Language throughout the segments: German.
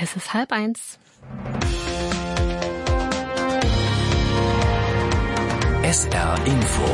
Es ist 12:30. SR Info.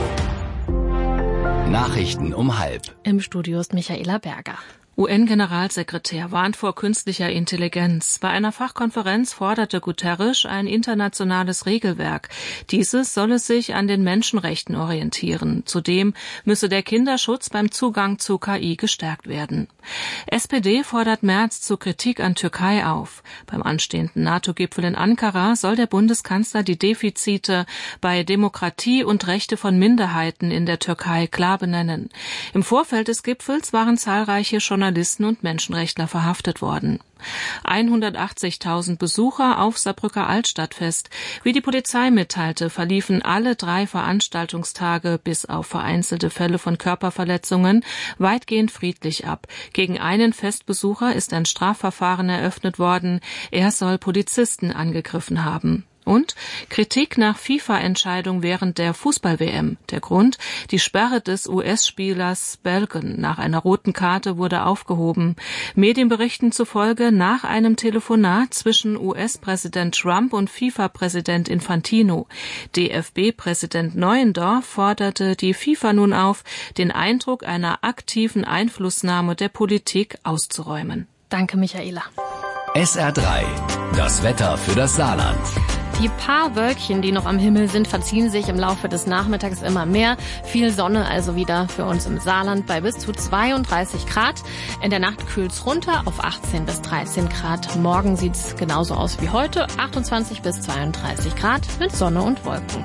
Nachrichten um 12:30. Im Studio ist Michaela Berger. UN-Generalsekretär warnt vor künstlicher Intelligenz. Bei einer Fachkonferenz forderte Guterres ein internationales Regelwerk. Dieses solle sich an den Menschenrechten orientieren. Zudem müsse der Kinderschutz beim Zugang zu KI gestärkt werden. SPD fordert Merz zu Kritik an Türkei auf. Beim anstehenden NATO-Gipfel in Ankara soll der Bundeskanzler die Defizite bei Demokratie und Rechte von Minderheiten in der Türkei klar benennen. Im Vorfeld des Gipfels waren zahlreiche Journalisten und Menschenrechtler verhaftet worden. 180.000 Besucher auf Saarbrücker Altstadtfest. Wie die Polizei mitteilte, verliefen alle 3 Veranstaltungstage bis auf vereinzelte Fälle von Körperverletzungen weitgehend friedlich ab. Gegen einen Festbesucher ist ein Strafverfahren eröffnet worden. Er soll Polizisten angegriffen haben. Und Kritik nach FIFA-Entscheidung während der Fußball-WM. Der Grund: die Sperre des US-Spielers Belgen nach einer roten Karte wurde aufgehoben. Medienberichten zufolge nach einem Telefonat zwischen US-Präsident Trump und FIFA-Präsident Infantino. DFB-Präsident Neuendorf forderte die FIFA nun auf, den Eindruck einer aktiven Einflussnahme der Politik auszuräumen. Danke, Michaela. SR3. Das Wetter für das Saarland. Die paar Wölkchen, die noch am Himmel sind, verziehen sich im Laufe des Nachmittags immer mehr. Viel Sonne also wieder für uns im Saarland bei bis zu 32 Grad. In der Nacht kühlt's runter auf 18 bis 13 Grad. Morgen sieht's genauso aus wie heute, 28 bis 32 Grad mit Sonne und Wolken.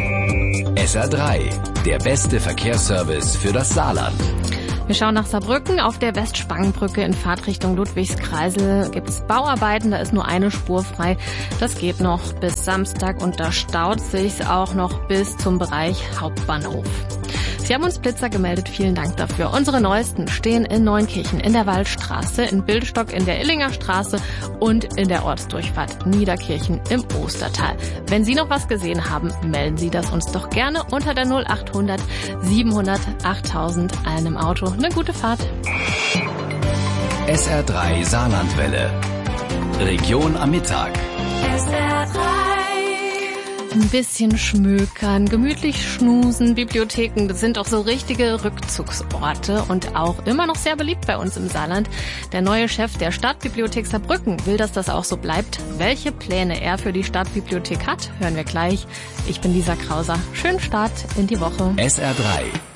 SR3. Der beste Verkehrsservice für das Saarland. Wir schauen nach Saarbrücken. Auf der Westspangenbrücke in Fahrtrichtung Ludwigskreisel gibt's Bauarbeiten. Da ist nur eine Spur frei. Das geht noch bis Samstag und da staut sich's auch noch bis zum Bereich Hauptbahnhof. Sie haben uns Blitzer gemeldet. Vielen Dank dafür. Unsere neuesten stehen in Neunkirchen in der Waldstraße, in Bildstock in der Illinger Straße und in der Ortsdurchfahrt Niederkirchen im Ostertal. Wenn Sie noch was gesehen haben, melden Sie das uns doch gerne unter der 0800 700 8000 allen im Auto. Eine gute Fahrt. SR3 Saarlandwelle. Region am Mittag. SR3. Ein bisschen schmökern, gemütlich schnusen. Bibliotheken, das sind auch so richtige Rückzugsorte und auch immer noch sehr beliebt bei uns im Saarland. Der neue Chef der Stadtbibliothek Saarbrücken will, dass das auch so bleibt. Welche Pläne er für die Stadtbibliothek hat, hören wir gleich. Ich bin Lisa Krauser. Schönen Start in die Woche. SR3.